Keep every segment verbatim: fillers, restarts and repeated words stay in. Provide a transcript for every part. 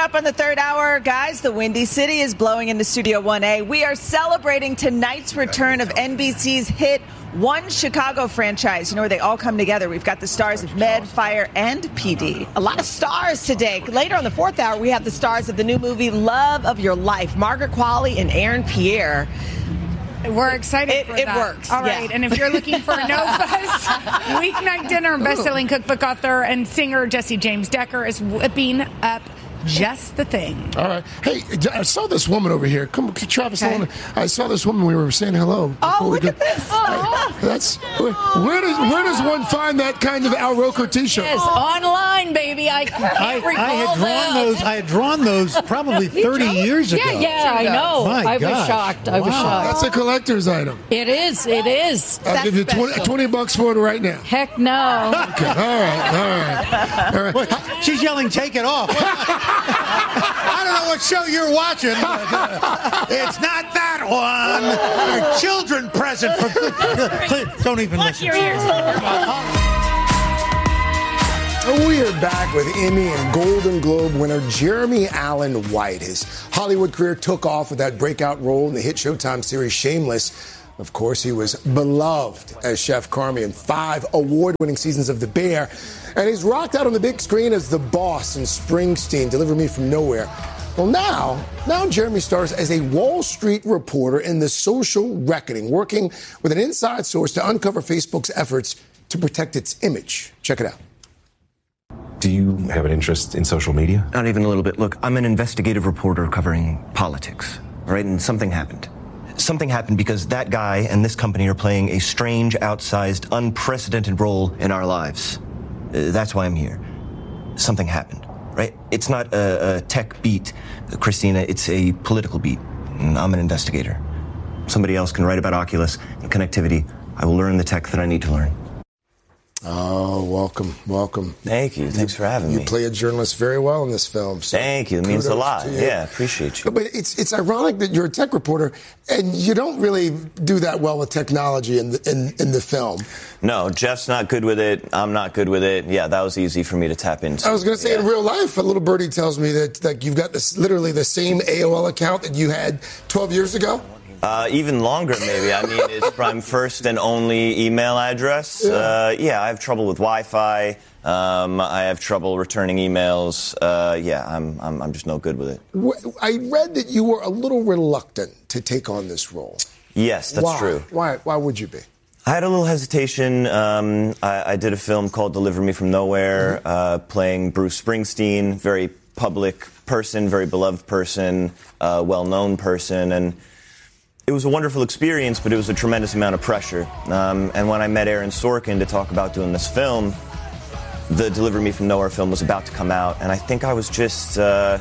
up on the third hour, guys. The Windy City is blowing into Studio one A. We are celebrating tonight's return of N B C's hit One Chicago franchise. You know, where they all come together. We've got the stars of Med, Fire, and P D. A lot of stars today. Later on the fourth hour, we have the stars of the new movie Love of Your Life, Margaret Qualley and Aaron Pierre. We're excited it, for it that. It works. All right. Yeah. And if you're looking for a No Fuss weeknight dinner, best-selling cookbook author and singer Jesse James Decker is whipping up Just the Thing. All right. Hey, I saw this woman over here. Come, Travis. Okay. I saw this woman. We were saying hello. Oh, look we at this. I, that's where, where does where does one find that kind of Al Roker T-shirt? Yes, online, baby. I can't I, recall I had drawn that. those. I had drawn those probably thirty years ago. Yeah, yeah, I know. My I was gosh. shocked. I was Wow. shocked. That's a collector's item. It is. It is. I'll That's give you twenty, special. twenty bucks for it right now. Heck no. Okay. All right. All right. All right. What? She's yelling, "Take it off!" I don't know what show you're watching. But, uh, it's not that one. Your children present for. Don't even listen. Your ears. We are back with Emmy and Golden Globe winner Jeremy Allen White. His Hollywood career took off with that breakout role in the hit Showtime series Shameless. Of course, he was beloved as Chef Carmy in five award-winning seasons of The Bear. And he's rocked out on the big screen as the boss in Springsteen, Deliver Me From Nowhere. Well, now, now Jeremy stars as a Wall Street reporter in The Social Reckoning, working with an inside source to uncover Facebook's efforts to protect its image. Check it out. Do you have an interest in social media? Not even a little bit. Look, I'm an investigative reporter covering politics, all right? And something happened. Something happened because that guy and this company are playing a strange, outsized, unprecedented role in our lives. Uh, that's why I'm here. Something happened, right? It's not a, a tech beat, Christina. It's a political beat. And I'm an investigator. Somebody else can write about Oculus and connectivity. I will learn the tech that I need to learn. Oh, welcome, welcome. Thank you. Thanks for having you me. You play a journalist very well in this film. So Thank you. It means a lot. You. Yeah, appreciate you. But it's it's ironic that you're a tech reporter and you don't really do that well with technology in the, in, in the film. No, Jeff's not good with it. I'm not good with it. Yeah, that was easy for me to tap into. I was going to say, yeah. In real life, a little birdie tells me that like you've got this literally the same A O L account that you had twelve years ago. Uh, even longer, maybe. I mean, it's my first and only email address. Yeah, uh, yeah I have trouble with Wi-Fi. Um, I have trouble returning emails. Uh, yeah, I'm, I'm I'm just no good with it. I read that you were a little reluctant to take on this role. Yes, that's Why? true. Why? Why would you be? I had a little hesitation. Um, I, I did a film called Deliver Me From Nowhere, mm-hmm. uh, playing Bruce Springsteen, very public person, very beloved person, uh, well-known person, and it was a wonderful experience, but it was a tremendous amount of pressure. Um, and when I met Aaron Sorkin to talk about doing this film, the Deliver Me From Nowhere film was about to come out, and I think I was just, uh,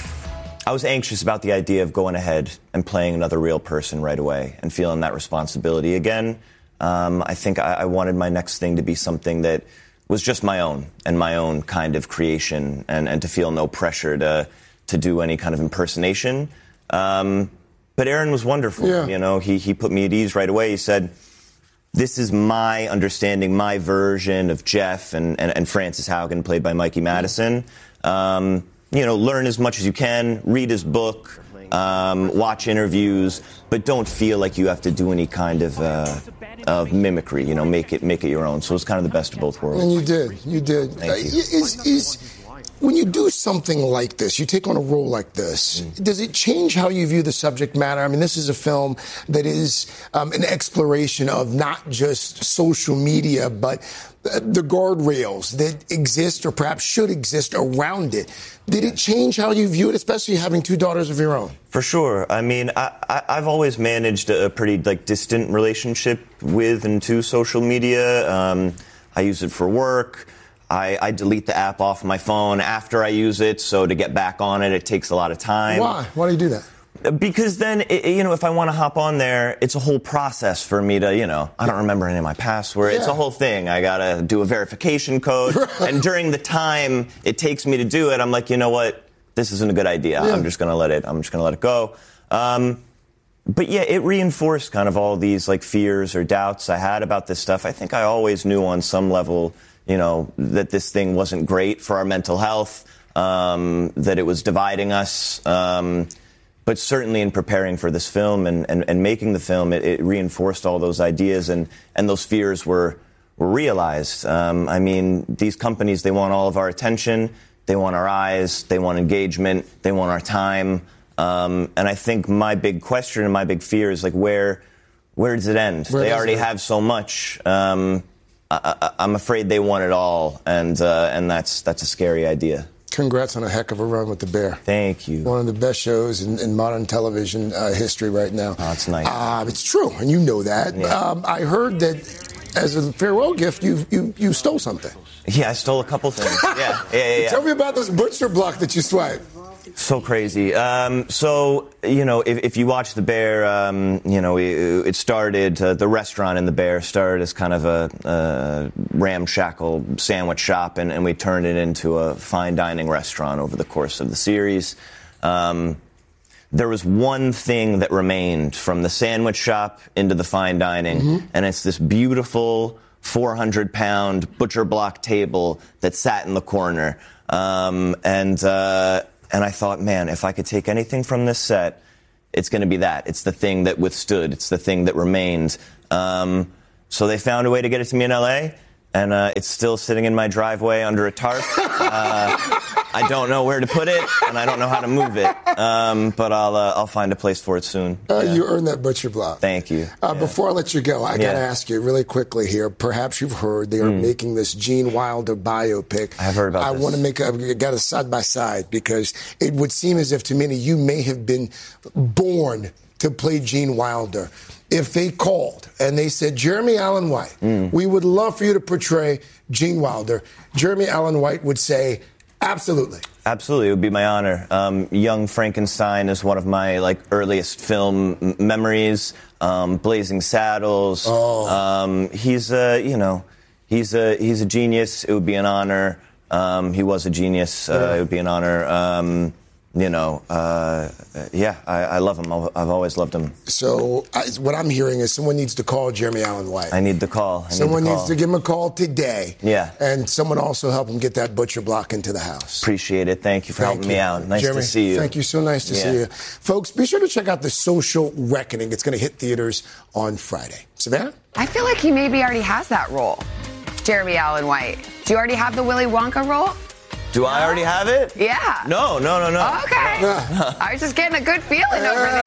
I was anxious about the idea of going ahead and playing another real person right away and feeling that responsibility again. Um, I think I, I wanted my next thing to be something that was just my own and my own kind of creation, and, and to feel no pressure to to do any kind of impersonation. Um, But Aaron was wonderful. Yeah. You know, he, he put me at ease right away. He said, this is my understanding, my version of Jeff and, and, and Francis Haugen, played by Mikey Madison. Um, you know, learn as much as you can, read his book, um, watch interviews, but don't feel like you have to do any kind of uh, of mimicry. You know, make it make it your own. So it's kind of the best of both worlds. And you did. You did. Thank you. Uh, is, is, When you do something like this, you take on a role like this, mm. does it change how you view the subject matter? I mean, this is a film that is um, an exploration of not just social media, but the guardrails that exist or perhaps should exist around it. Did it change how you view it, especially having two daughters of your own? For sure. I mean, I, I, I've always managed a pretty like distant relationship with and to social media. Um, I use it for work. I, I delete the app off my phone after I use it, so to get back on it, it takes a lot of time. Why? Why do you do that? Because then, it, you know, if I want to hop on there, it's a whole process for me to, you know, I don't remember any of my password. Yeah. It's a whole thing. I got to do a verification code. And during the time it takes me to do it, I'm like, you know what? This isn't a good idea. Yeah. I'm just going to let it, I'm just going to let it go. Um, but yeah, it reinforced kind of all these like fears or doubts I had about this stuff. I think I always knew on some level, you know, that this thing wasn't great for our mental health. um, that it was dividing us. Um, but certainly in preparing for this film and, and, and making the film, it, it reinforced all those ideas, and, and those fears were, were realized. Um, I mean, these companies, they want all of our attention. They want our eyes. They want engagement. They want our time. Um, and I think my big question and my big fear is, like, where where does it end? Where they does already it? have so much. Um, I, I, I'm afraid they want it all, and uh, and that's that's a scary idea. Congrats on a heck of a run with The Bear. Thank you. One of the best shows in, in modern television uh, history right now. Oh, it's nice. Uh, it's true, and you know that. Yeah. Um, I heard that as a farewell gift, you you, you stole something. Yeah, I stole a couple things. Yeah, yeah, yeah. yeah. Tell me about this butcher block that you swiped. So crazy. Um, so, you know, if, if you watch The Bear, um, you know, it, it started, uh, the restaurant in The Bear started as kind of a, a ramshackle sandwich shop, and, and we turned it into a fine dining restaurant over the course of the series. Um, there was one thing that remained from the sandwich shop into the fine dining, mm-hmm. and it's this beautiful four hundred pound butcher block table that sat in the corner. Um, and, uh, And I thought, man, if I could take anything from this set, it's going to be that. It's the thing that withstood. It's the thing that remained. Um, so they found a way to get it to me in L A, and uh, it's still sitting in my driveway under a tarp. Uh, I don't know where to put it, and I don't know how to move it. Um, but I'll uh, I'll find a place for it soon. Uh, yeah. You earned that butcher block. Thank you. Uh, yeah. Before I let you go, I got to Yeah. ask you really quickly here. Perhaps you've heard they are Mm. making this Gene Wilder biopic. I have heard about I this. want to make a, got a side by side, because it would seem as if to many you may have been born to play Gene Wilder. If they called and they said, Jeremy Allen White, Mm. we would love for you to portray Gene Wilder, Jeremy Allen White would say, absolutely. Absolutely, it would be my honor. Um, Young Frankenstein is one of my like earliest film m- memories. Um, Blazing Saddles. Oh. Um, he's a you know, he's a he's a genius. It would be an honor. Um, he was a genius. Uh, Yeah. It would be an honor. Um, you know, uh, yeah, I, I love him. I've I've always loved him. So I, what I'm hearing is someone needs to call Jeremy Allen White. I need the call. I Someone need the needs call. to give him a call today. Yeah. And someone also help him get that butcher block into the house. Appreciate it. Thank you for Thank helping you. me out. Nice Jeremy, to see you. Thank you. So nice to Yeah. see you. Folks, be sure to check out The Social Reckoning. It's going to hit theaters on Friday. Savannah? I feel like he maybe already has that role, Jeremy Allen White. Do you already have the Willy Wonka role? Do I already have it? Yeah. No, no, no, no. Okay. I was just getting a good feeling over there.